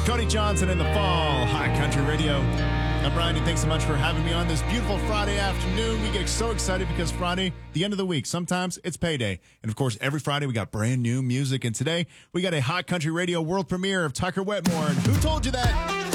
Cody Johnson in the Fall, High Country Radio. I'm Brian, and thanks so much for having me on this beautiful Friday afternoon. We get so excited because Friday, the end of the week, sometimes it's payday. And of course, every Friday we got brand new music. And today we got a Hot Country Radio world premiere of Tucker Wetmore. And who told you that?